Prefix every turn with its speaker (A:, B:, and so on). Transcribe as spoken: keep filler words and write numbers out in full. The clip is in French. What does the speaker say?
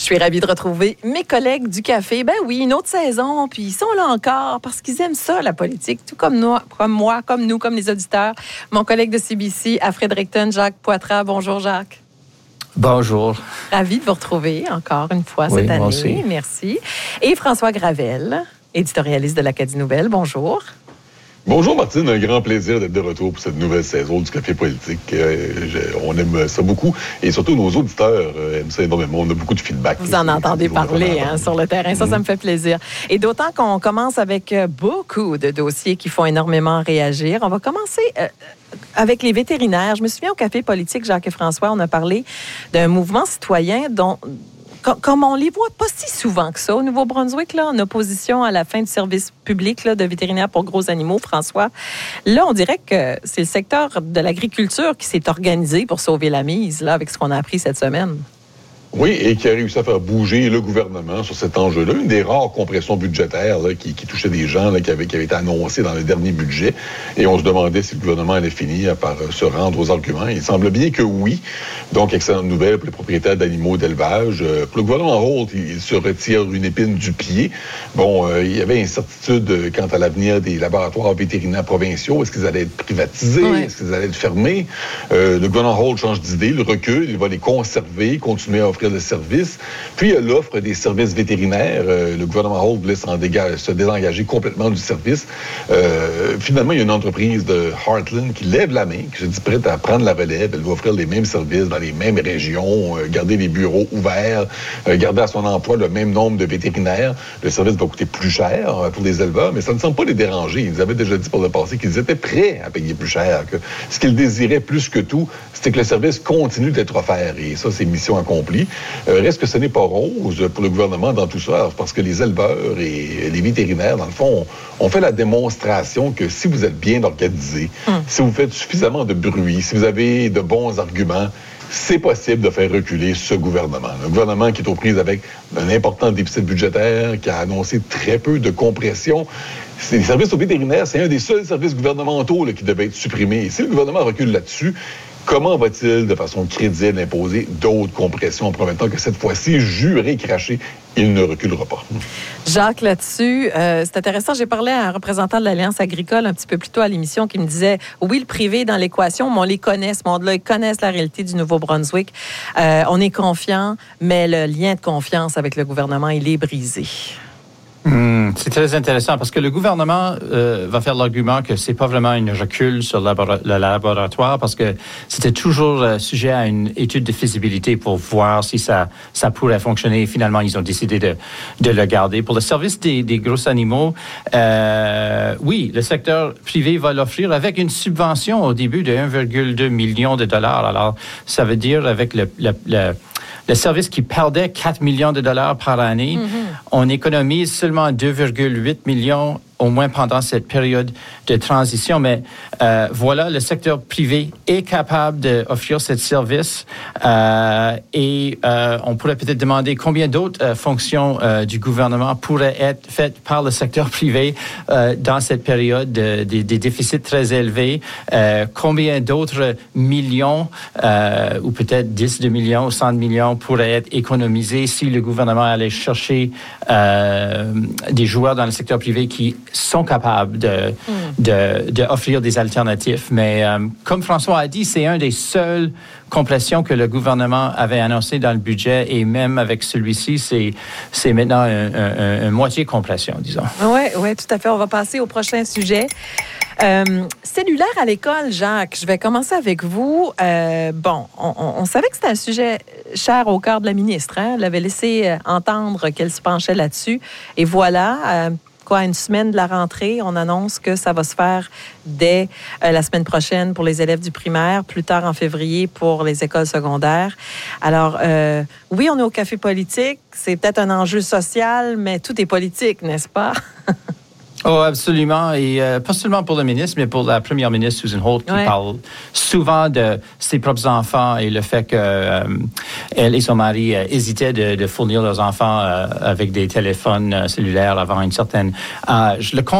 A: suis ravie de retrouver mes collègues du café. Ben oui, une autre saison, puis ils sont là encore parce qu'ils aiment ça, la politique, tout comme nous, comme moi, comme nous, comme les auditeurs. Mon collègue de C B C à Fredericton, Jacques Poitras. Bonjour, Jacques.
B: Bonjour.
A: Ravi de vous retrouver encore une fois
B: oui,
A: cette année.
B: Moi aussi.
A: Merci. Et François Gravel, éditorialiste de l'Acadie Nouvelle. Bonjour.
C: Bonjour Martine, un grand plaisir d'être de retour pour cette nouvelle saison du Café politique. Euh, je, on aime ça beaucoup et surtout nos auditeurs euh, aiment ça énormément. On a beaucoup de feedback.
A: Vous en entendez parler hein, sur le terrain, ça, mmh. ça me fait plaisir. Et d'autant qu'on commence avec beaucoup de dossiers qui font énormément réagir. On va commencer euh, avec les vétérinaires. Je me souviens au Café politique, Jacques et François, on a parlé d'un mouvement citoyen dont... Comme on les voit pas si souvent que ça au Nouveau-Brunswick, là, en opposition à la fin du service public là, de vétérinaires pour gros animaux, François, là, on dirait que c'est le secteur de l'agriculture qui s'est organisé pour sauver la mise, là, avec ce qu'on a appris cette semaine.
C: Oui, et qui a réussi à faire bouger le gouvernement sur cet enjeu-là. Une des rares compressions budgétaires là, qui, qui touchait des gens là, qui, avaient, qui avaient été annoncées dans le dernier budget. Et on se demandait si le gouvernement allait finir par euh, se rendre aux arguments. Il semble bien que oui. Donc, excellente nouvelle pour les propriétaires d'animaux d'élevage. Euh, pour le gouvernement Holt, il, il se retire une épine du pied. Bon, euh, il y avait incertitude quant à l'avenir des laboratoires vétérinaires provinciaux. Est-ce qu'ils allaient être privatisés? Oui. Est-ce qu'ils allaient être fermés? Euh, le gouvernement Holt change d'idée, le recule. Il va les conserver, continuer à offrir de services. Puis, il y a l'offre des services vétérinaires. Euh, le gouvernement Holt voulait s'en déga- se désengager complètement du service. Euh, finalement, il y a une entreprise de Heartland qui lève la main, qui se dit prête à prendre la relève. Elle va offrir les mêmes services dans les mêmes régions, euh, garder les bureaux ouverts, euh, garder à son emploi le même nombre de vétérinaires. Le service va coûter plus cher euh, pour les éleveurs, mais ça ne semble pas les déranger. Ils avaient déjà dit par le passé qu'ils étaient prêts à payer plus cher, que ce qu'ils désiraient plus que tout, c'était que le service continue d'être offert. Et ça, c'est mission accomplie. Euh, reste que ce n'est pas rose pour le gouvernement dans tout ça, parce que les éleveurs et les vétérinaires, dans le fond, ont, ont fait la démonstration que si vous êtes bien organisé, mmh. si vous faites suffisamment de bruit, si vous avez de bons arguments, c'est possible de faire reculer ce gouvernement. Un gouvernement qui est aux prises avec un important déficit budgétaire, qui a annoncé très peu de compression. Les services aux vétérinaires, c'est un des seuls services gouvernementaux là, qui devait être supprimé. Et si le gouvernement recule là-dessus, comment va-t-il, de façon crédible, imposer d'autres compressions en promettant que cette fois-ci, juré, craché, il ne reculera pas?
A: Jacques, là-dessus, euh, c'est intéressant. J'ai parlé à un représentant de l'Alliance agricole un petit peu plus tôt à l'émission qui me disait, oui, le privé est dans l'équation, mais on les connaît, ce monde-là, ils connaissent la réalité du Nouveau-Brunswick. Euh, on est confiant, mais le lien de confiance avec le gouvernement, il est brisé.
B: Mmh, c'est très intéressant parce que le gouvernement euh, va faire l'argument que c'est pas vraiment une recul sur le, labora- le laboratoire parce que c'était toujours euh, sujet à une étude de faisabilité pour voir si ça, ça pourrait fonctionner. Et finalement, ils ont décidé de, de le garder. Pour le service des, des gros animaux, euh, oui, le secteur privé va l'offrir avec une subvention au début de un virgule deux million de dollars. Alors, ça veut dire avec le, le, le Le service qui perdait quatre millions de dollars par année, mm-hmm. on économise seulement deux virgule huit millions au moins pendant cette période de transition. Mais euh, voilà, le secteur privé est capable d'offrir ce service euh, et euh, on pourrait peut-être demander combien d'autres euh, fonctions euh, du gouvernement pourraient être faites par le secteur privé euh, dans cette période de, de, de déficits très élevés. Euh, combien d'autres millions euh, ou peut-être dix de millions ou cent de millions pourraient être économisés si le gouvernement allait chercher euh, des joueurs dans le secteur privé qui sont capables de, mm. de, de offrir des alternatives. Mais euh, comme François a dit, c'est un des seuls compressions que le gouvernement avait annoncé dans le budget et même avec celui-ci, c'est, c'est maintenant un, un, un, une moitié compression, disons.
A: Oui, oui, tout à fait. On va passer au prochain sujet. Euh, cellulaire à l'école, Jacques, je vais commencer avec vous. Euh, bon, on, on, on savait que c'était un sujet cher au cœur de la ministre. Hein? Elle avait laissé entendre qu'elle se penchait là-dessus. Et voilà, euh, quoi, une semaine de la rentrée, on annonce que ça va se faire dès euh, la semaine prochaine pour les élèves du primaire, plus tard en février pour les écoles secondaires. Alors, euh, oui, on est au Café politique. C'est peut-être un enjeu social, mais tout est politique, n'est-ce pas?
B: Oh, absolument. Et euh, pas seulement pour le ministre, mais pour la première ministre, Susan Holt, qui ouais. parle souvent de ses propres enfants et le fait qu'elle euh, et son mari euh, hésitaient de, de fournir leurs enfants euh, avec des téléphones euh, cellulaires avant une certaine âge. Le